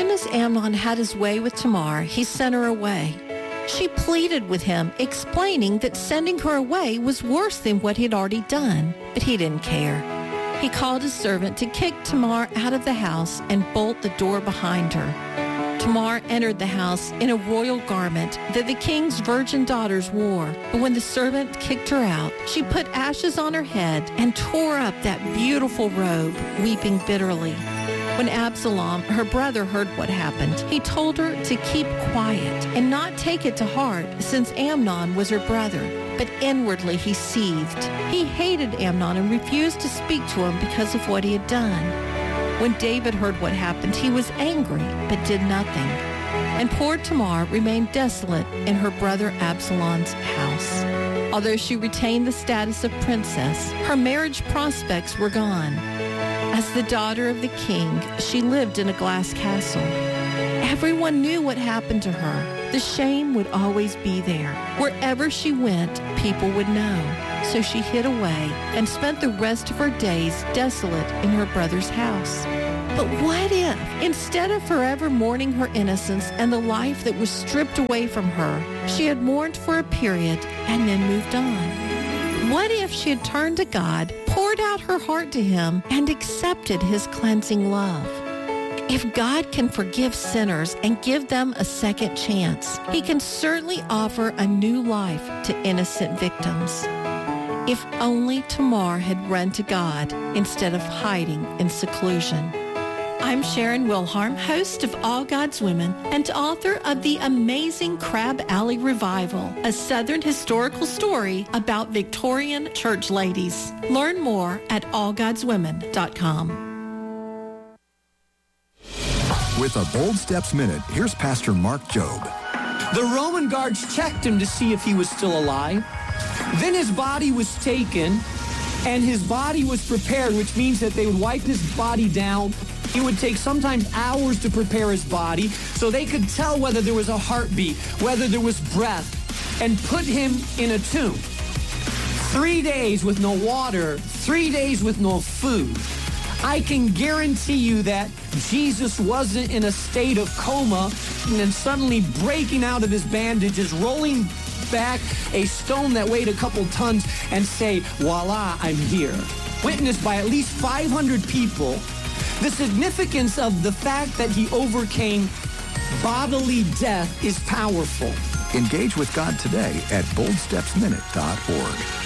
soon as Amnon had his way with Tamar, he sent her away. She pleaded with him, explaining that sending her away was worse than what he'd already done, but he didn't care. He called his servant to kick Tamar out of the house and bolt the door behind her. Tamar entered the house in a royal garment that the king's virgin daughters wore. But when the servant kicked her out, she put ashes on her head and tore up that beautiful robe, weeping bitterly. When Absalom, her brother, heard what happened, he told her to keep quiet and not take it to heart, since Amnon was her brother. But inwardly he seethed. He hated Amnon and refused to speak to him because of what he had done. When David heard what happened, he was angry, but did nothing. And poor Tamar remained desolate in her brother Absalom's house. Although she retained the status of princess, her marriage prospects were gone. As the daughter of the king, she lived in a glass castle. Everyone knew what happened to her. The shame would always be there. Wherever she went, people would know. So she hid away and spent the rest of her days desolate in her brother's house. But what if, instead of forever mourning her innocence and the life that was stripped away from her, she had mourned for a period and then moved on? What if she had turned to God, poured out her heart to him, and accepted his cleansing love? If God can forgive sinners and give them a second chance, he can certainly offer a new life to innocent victims. If only Tamar had run to God instead of hiding in seclusion. I'm Sharon Wilharm, host of All God's Women and author of the amazing Crab Alley Revival, a Southern historical story about Victorian church ladies. Learn more at allgodswomen.com. With a Bold Steps Minute, here's Pastor Mark Jobe. The Roman guards checked him to see if he was still alive. Then his body was taken, and his body was prepared, which means that they would wipe his body down. It would take sometimes hours to prepare his body so they could tell whether there was a heartbeat, whether there was breath, and put him in a tomb. 3 days with no water, 3 days with no food. I can guarantee you that Jesus wasn't in a state of coma and then suddenly breaking out of his bandages, rolling back a stone that weighed a couple tons and say, voila, I'm here. Witnessed by at least 500 people. The significance of the fact that he overcame bodily death is powerful. Engage with God today at boldstepsminute.org.